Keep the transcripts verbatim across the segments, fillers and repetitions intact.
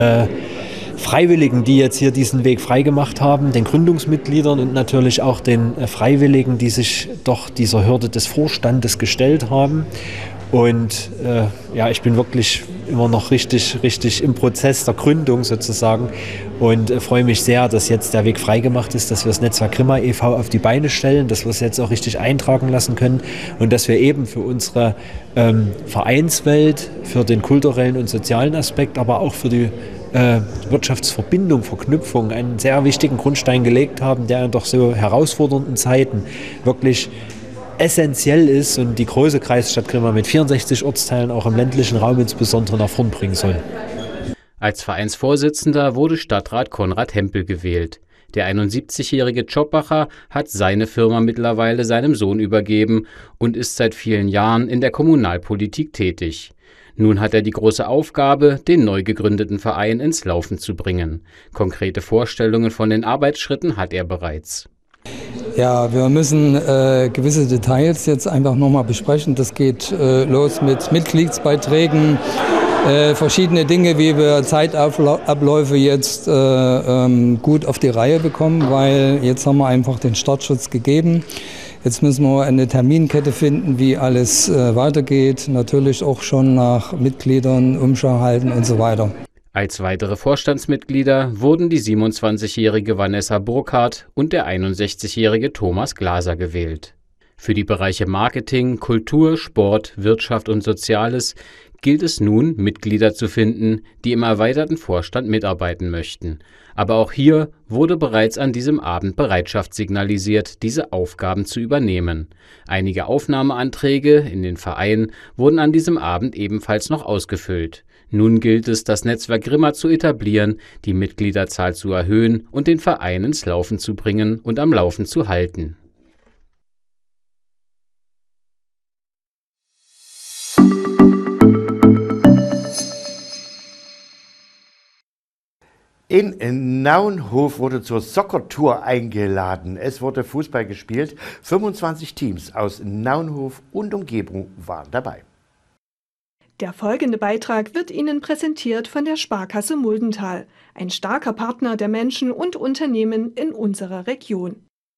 Äh, Freiwilligen, die jetzt hier diesen Weg freigemacht haben, den Gründungsmitgliedern und natürlich auch den äh, Freiwilligen, die sich doch dieser Hürde des Vorstandes gestellt haben. Und äh, ja, ich bin wirklich immer noch richtig, richtig im Prozess der Gründung sozusagen und äh, freue mich sehr, dass jetzt der Weg freigemacht ist, dass wir das Netzwerk Grimma e V auf die Beine stellen, dass wir es jetzt auch richtig eintragen lassen können und dass wir eben für unsere ähm, Vereinswelt, für den kulturellen und sozialen Aspekt, aber auch für die äh, Wirtschaftsverbindung, Verknüpfung einen sehr wichtigen Grundstein gelegt haben, der in doch so herausfordernden Zeiten wirklich essentiell ist und die große Kreisstadt Grimma mit vierundsechzig Ortsteilen auch im ländlichen Raum insbesondere nach vorn bringen soll. Als Vereinsvorsitzender wurde Stadtrat Konrad Hempel gewählt. Der einundsiebzigjährige Tschobacher hat seine Firma mittlerweile seinem Sohn übergeben und ist seit vielen Jahren in der Kommunalpolitik tätig. Nun hat er die große Aufgabe, den neu gegründeten Verein ins Laufen zu bringen. Konkrete Vorstellungen von den Arbeitsschritten hat er bereits. Ja, wir müssen äh, gewisse Details jetzt einfach nochmal besprechen. Das geht äh, los mit Mitgliedsbeiträgen, äh, verschiedene Dinge, wie wir Zeitabläufe jetzt äh, ähm, gut auf die Reihe bekommen, weil jetzt haben wir einfach den Startschutz gegeben. Jetzt müssen wir eine Terminkette finden, wie alles äh, weitergeht. Natürlich auch schon nach Mitgliedern Umschau halten und so weiter. Als weitere Vorstandsmitglieder wurden die siebenundzwanzigjährige Vanessa Burkhardt und der einundsechzigjährige Thomas Glaser gewählt. Für die Bereiche Marketing, Kultur, Sport, Wirtschaft und Soziales gilt es nun, Mitglieder zu finden, die im erweiterten Vorstand mitarbeiten möchten. Aber auch hier wurde bereits an diesem Abend Bereitschaft signalisiert, diese Aufgaben zu übernehmen. Einige Aufnahmeanträge in den Verein wurden an diesem Abend ebenfalls noch ausgefüllt. Nun gilt es, das Netzwerk Grimma zu etablieren, die Mitgliederzahl zu erhöhen und den Verein ins Laufen zu bringen und am Laufen zu halten. In Naunhof wurde zur Soccer-Tour eingeladen. Es wurde Fußball gespielt. fünfundzwanzig Teams aus Naunhof und Umgebung waren dabei. Der folgende Beitrag wird Ihnen präsentiert von der Sparkasse Muldental, ein starker Partner der Menschen und Unternehmen in unserer Region.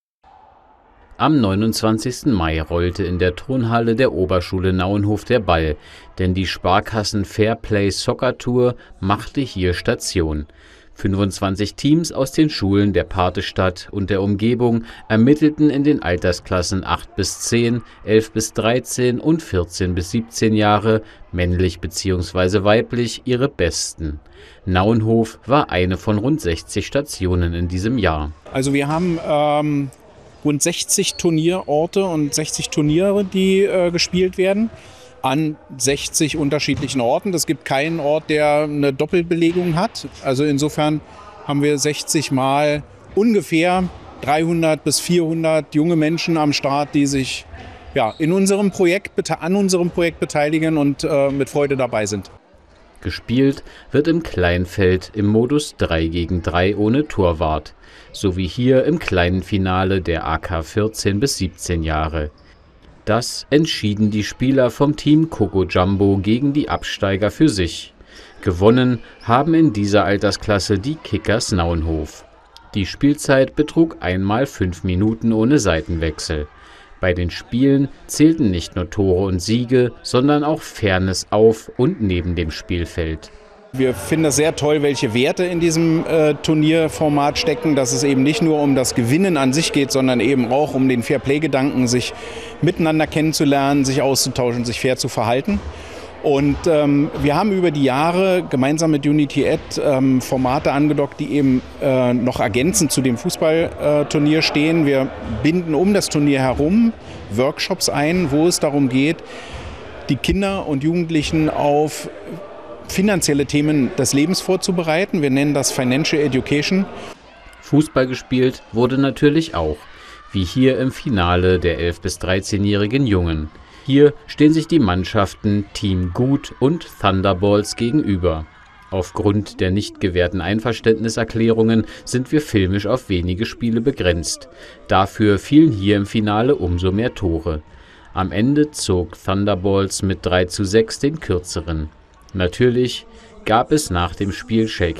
Am neunundzwanzigsten Mai rollte in der Turnhalle der Oberschule Naunhof der Ball, denn die Sparkassen Fairplay Soccer Tour machte hier Station. fünfundzwanzig Teams aus den Schulen der Patestadt und der Umgebung ermittelten in den Altersklassen acht bis zehn, elf bis dreizehn und vierzehn bis siebzehn Jahre, männlich bzw. weiblich, ihre Besten. Naunhof war eine von rund sechzig Stationen in diesem Jahr. Also wir haben ähm, rund sechzig Turnierorte und sechzig Turniere, die äh, gespielt werden. An sechzig unterschiedlichen Orten. Es gibt keinen Ort, der eine Doppelbelegung hat. Also insofern haben wir sechzig Mal ungefähr dreihundert bis vierhundert junge Menschen am Start, die sich ja, in unserem Projekt, an unserem Projekt beteiligen und äh, mit Freude dabei sind. Gespielt wird im Kleinfeld im Modus drei gegen drei ohne Torwart, sowie hier im kleinen Finale der A K vierzehn bis siebzehn Jahre. Das entschieden die Spieler vom Team Coco Jumbo gegen die Absteiger für sich. Gewonnen haben in dieser Altersklasse die Kickers Naunhof. Die Spielzeit betrug einmal fünf Minuten ohne Seitenwechsel. Bei den Spielen zählten nicht nur Tore und Siege, sondern auch Fairness auf und neben dem Spielfeld. Wir finden das sehr toll, welche Werte in diesem äh, Turnierformat stecken, dass es eben nicht nur um das Gewinnen an sich geht, sondern eben auch um den Fairplay-Gedanken, sich miteinander kennenzulernen, sich auszutauschen, sich fair zu verhalten. Und ähm, wir haben über die Jahre gemeinsam mit Unity Ed ähm, Formate angedockt, die eben äh, noch ergänzend zu dem Fußballturnier äh, stehen. Wir binden um das Turnier herum Workshops ein, wo es darum geht, die Kinder und Jugendlichen auf finanzielle Themen des Lebens vorzubereiten. Wir nennen das Financial Education. Fußball gespielt wurde natürlich auch, wie hier im Finale der elf- bis dreizehnjährigen Jungen. Hier stehen sich die Mannschaften Team Gut und Thunderballs gegenüber. Aufgrund der nicht gewährten Einverständniserklärungen sind wir filmisch auf wenige Spiele begrenzt. Dafür fielen hier im Finale umso mehr Tore. Am Ende zog Thunderballs mit drei zu sechs den kürzeren. Natürlich gab es nach dem Spiel Shake